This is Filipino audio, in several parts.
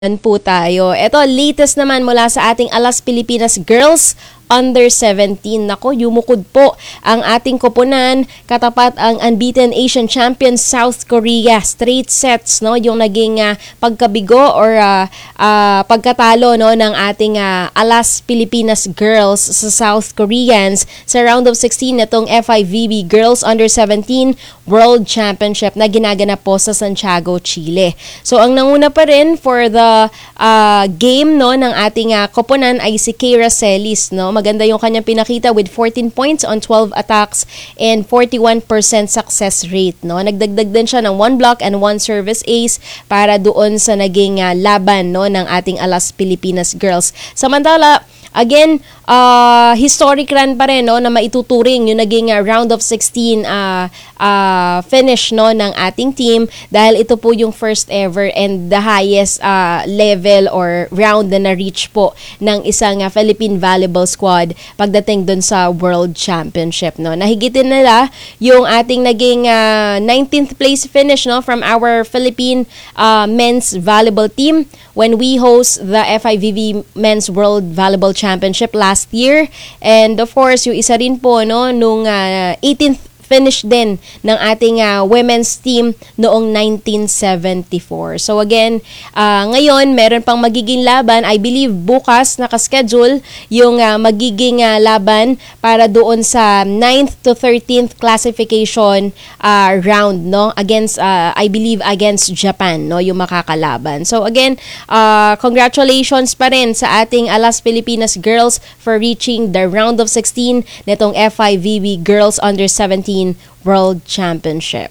Yan po tayo. Ito, latest naman mula sa ating Alas Pilipinas Girls Under 17. Nako, yumukod po ang ating koponan katapat ang unbeaten Asian champion South Korea. Straight sets, no, yung naging pagkabigo or pagkatalo, no, ng ating Alas Pilipinas Girls sa South Koreans sa round of 16 nitong FIVB Girls Under 17 World Championship na ginaganap po sa Santiago, Chile. So ang nanguna pa rin for the game, no, ng ating koponan ay si Keira Celis, no. Maganda yung kanyang pinakita with 14 points on 12 attacks and 41% success rate, no. Nagdagdag din siya ng 1 block and 1 service ace para doon sa naging laban, no, ng ating Alas Pilipinas Girls. Samantala, again, historic run pa rin, no, na maituturing yung naging round of 16 finish, no, ng ating team dahil ito po yung first ever and the highest level or round na na-reach po ng isang Philippine volleyball squad pagdating dun sa World Championship, no. Nahigitin nila yung ating naging 19th place finish, no, from our Philippine men's volleyball team when we host the FIVB Men's World Volleyball Championship last year. And of course, yung isa rin po, no, nung 18th finish din ng ating women's team noong 1974. So again, ngayon meron pang magiging laban. I believe bukas nakaschedule yung magiging laban para doon sa 9th to 13th classification round, no, against I believe against Japan, no, yung makakalaban. So again, congratulations pa rin sa ating Alas Pilipinas Girls for reaching the round of 16 nitong FIVB Girls Under 17 World Championship.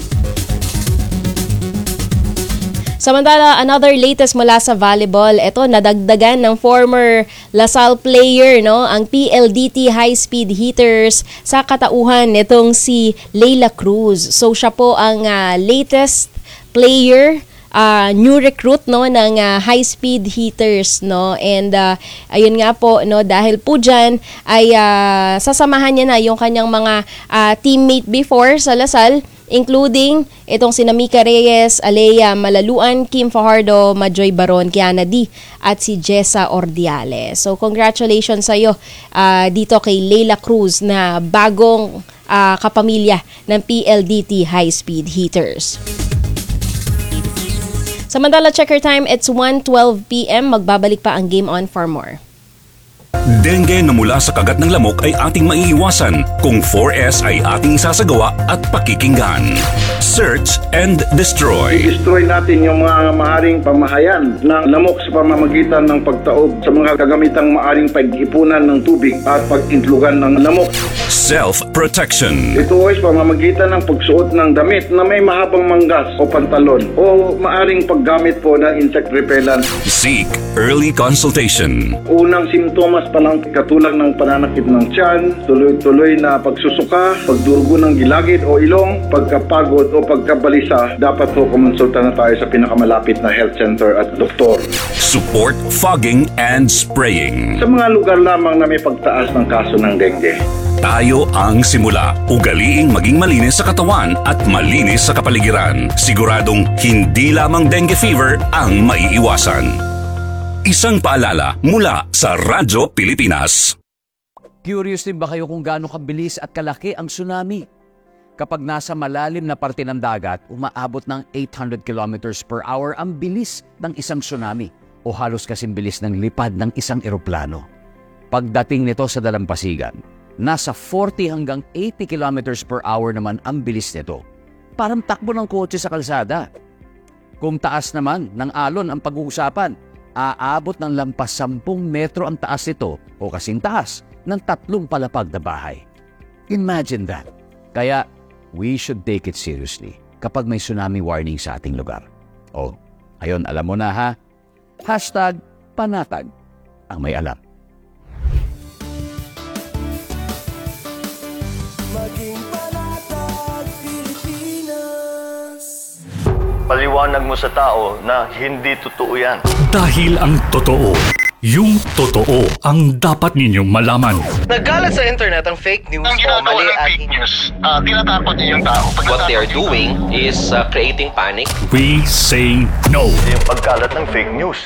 Samantala, another latest mula sa volleyball. Ito, nadagdagan ng former LaSalle player, no, ang PLDT High Speed Heaters sa katauhan nitong si Leila Cruz. So siya po ang latest player, new recruit, no, ng high speed heaters, no. And ayun nga po, no, dahil po diyan ay sasamahan niya na yung kanyang mga teammate before sa LaSalle, including itong si Mika Reyes, Alea Malaluan, Kim Fajardo, Majoy Baron, Kiana D at si Jessa Ordiales. So congratulations sa iyo dito kay Leila Cruz na bagong kapamilya ng PLDT High Speed Heaters. Samantala, checker time, it's 1:12 p.m. Magbabalik pa ang Game On for more. Dengue na mula sa kagat ng lamok ay ating maiiwasan kung 4S ay ating isasagawa at pakikinggan. Search and destroy. I-destroy natin yung mga maaring pamahayan ng lamok sa pamamagitan ng pagtaob sa mga kagamitang maaring pag-ipunan ng tubig at pag-intlugan ng lamok. Self-protection. Ito ay pamamagitan ng pagsuot ng damit na may mahabang manggas o pantalon o maaring paggamit po ng insect repellent. Seek early consultation. Unang simptomas pa lang katulad ng pananakit ng tiyan, tuloy-tuloy na pagsusuka, pagdurugo ng gilagid o ilong, pagkapagod o pagkabalisa, dapat po kumonsulta na tayo sa pinakamalapit na health center at doktor. Support fogging and spraying. Sa mga lugar lamang na may pagtaas ng kaso ng dengue, tayo ang simula. Ugaliing maging malinis sa katawan at malinis sa kapaligiran. Siguradong hindi lamang dengue fever ang maiiwasan. Isang paalala mula sa Radyo Pilipinas. Curious din ba kayo kung gaano kabilis at kalaki ang tsunami? Kapag nasa malalim na parte ng dagat, umaabot ng 800 kilometers per hour ang bilis ng isang tsunami o halos kasing bilis ng lipad ng isang eroplano. Pagdating nito sa dalampasigan, nasa 40 hanggang 80 kilometers per hour naman ang bilis nito. Parang takbo ng kotse sa kalsada. Kung taas naman ng alon ang pag-uusapan, aabot ng lampas 10 metro ang taas nito o kasing taas ng 3 palapag na bahay. Imagine that. Kaya, we should take it seriously kapag may tsunami warning sa ating lugar. O, ayun, alam mo na ha? #panatag ang may alam. Maging panatag, Pilipinas. Paliwanag mo sa tao na hindi totoo yan. Dahil ang totoo, Yung totoo ang dapat ninyong malaman. Nagkalat sa internet ang fake news Ang o ginagawa mali ng at fake news, tinatapon niyo yung tao. What they are doing is creating panic. We say no. Yung pagkalat ng fake news,